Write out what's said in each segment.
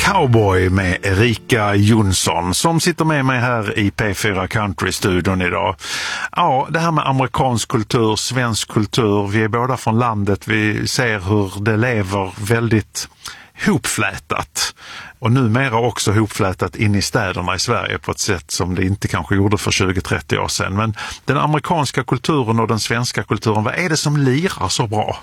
Cowboy med Erika Jonsson som sitter med mig här i P4 Country-studion idag. Ja, det här med amerikansk kultur, svensk kultur, vi är båda från landet, vi ser hur det lever väldigt hopflätat och numera också hopflätat in i städerna i Sverige på ett sätt som det inte kanske gjorde för 20-30 år sedan. Men den amerikanska kulturen och den svenska kulturen, vad är det som lirar så bra?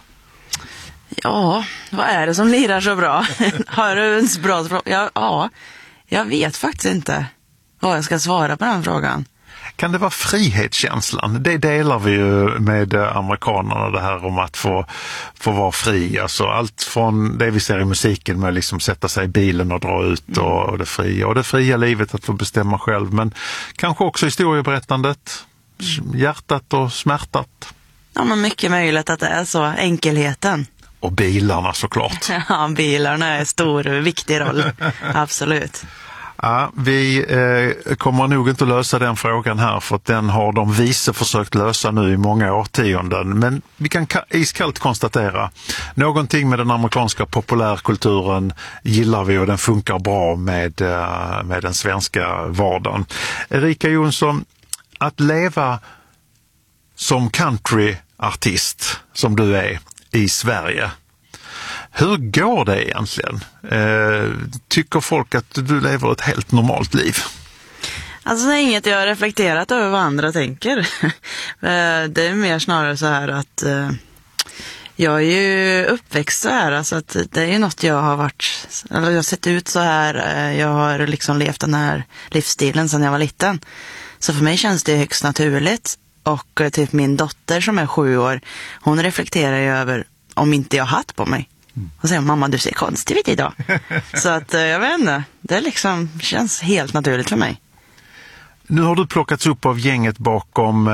Ja, vad är det som lirar så bra? Har du en bra fråga? Ja, jag vet faktiskt inte vad jag ska svara på den frågan. Kan det vara frihetskänslan? Det delar vi ju med amerikanerna, det här om att få vara fri. Alltså allt från det vi ser i musiken med att liksom sätta sig i bilen och dra ut och det fria livet att få bestämma själv. Men kanske också historieberättandet, hjärtat och smärtat. Ja, men mycket möjligt att det är så, enkelheten. Och bilarna såklart. Ja, bilarna är stor och viktig roll, absolut. Ja, vi kommer nog inte att lösa den frågan här för att den har de vise försökt lösa nu i många årtionden. Men vi kan iskallt konstatera, någonting med den amerikanska populärkulturen gillar vi och den funkar bra med den svenska vardagen. Erika Jonsson, att leva som countryartist som du är i Sverige, hur går det egentligen? Tycker folk att du lever ett helt normalt liv? Alltså det är inget jag har reflekterat över vad andra tänker. Det är mer snarare så här att jag är ju uppväxt så här. Alltså att det är ju något jag har varit, eller jag har sett ut så här. Jag har liksom levt den här livsstilen sedan jag var liten. Så för mig känns det högst naturligt. Och typ min dotter som är 7 år, hon reflekterar ju över om inte jag har hatt på mig. Och säger, mamma du ser konstig ut idag. Så att jag vet inte, det liksom känns helt naturligt för mig. Nu har du plockats upp av gänget bakom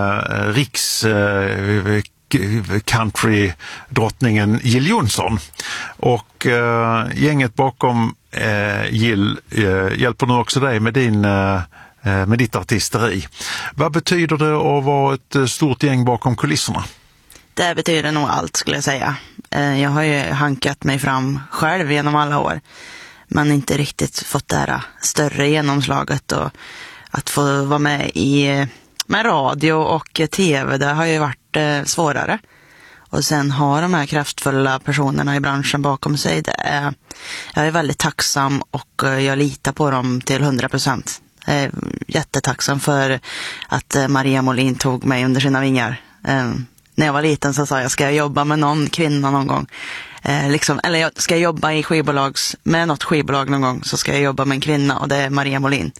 country-drottningen Jill Johnson. Och gänget bakom Jill hjälper nu också dig med ditt artisteri. Vad betyder det att vara ett stort gäng bakom kulisserna? Det betyder nog allt skulle jag säga. Jag har ju hankat mig fram själv genom alla år. Men inte riktigt fått det här större genomslaget. Och att få vara med med radio och tv, det har ju varit svårare. Och sen har de här kraftfulla personerna i branschen bakom sig. Jag är väldigt tacksam och jag litar på dem till 100%. Jag är jättetacksam för att Maria Molin tog mig under sina vingar. När jag var liten så sa jag, ska jag jobba med någon kvinna någon gång? Eller ska jag jobba med något skivbolag någon gång, så ska jag jobba med en kvinna, och det är Maria Molin.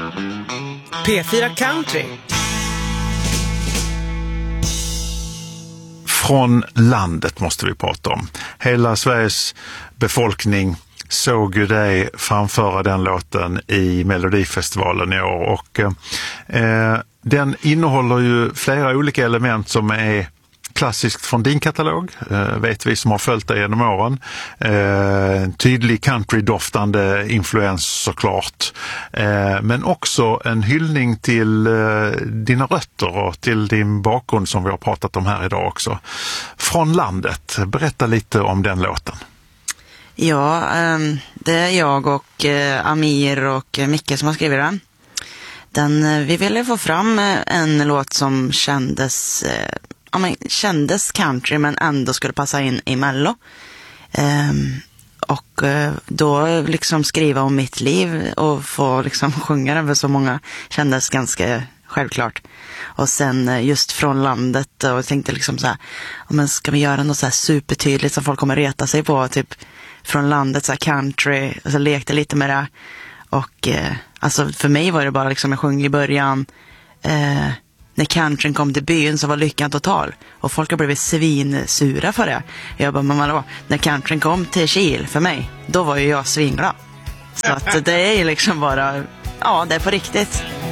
P4 Country. Från landet måste vi prata om. Hela Sveriges befolkning såg ju dig framföra den låten i Melodifestivalen i år. Och den innehåller ju flera olika element som är klassiskt från din katalog, vet vi som har följt dig genom åren. En tydlig country-doftande influens såklart. Men också en hyllning till dina rötter och till din bakgrund som vi har pratat om här idag också. Från landet, berätta lite om den låten. Ja, det är jag och Amir och Micke som har skrivit den. Vi ville få fram en låt som kändes country men ändå skulle passa in i Mello. Och då liksom skriva om mitt liv och få liksom sjunga den för så många kändes ganska självklart. Och sen just från landet, och tänkte liksom så här, men ska vi göra något så här supertydligt som folk kommer reta sig på, typ från landet, så här country, och så lekte lite med det. Och alltså för mig var det bara liksom, jag sjöng i början, när countryn kom till byn så var lyckan total. Och folk har blivit svinsura för det. Jag bara, men då, när countryn kom till Kil för mig, då var ju jag svinglad. Så att det är liksom bara, ja, det är på riktigt.